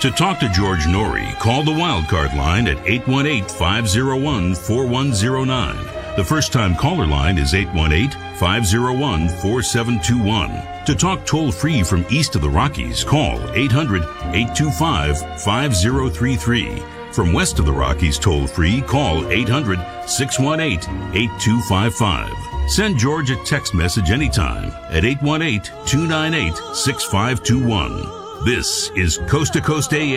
To talk to George Norrie, call the Wildcard line at 818-501-4109. The first-time caller line is 818-501-4721. To talk toll-free from east of the Rockies, call 800-825-5033. From west of the Rockies toll-free, call 800-618-8255. Send George a text message anytime at 818-298-6521. This is Coast to Coast AM.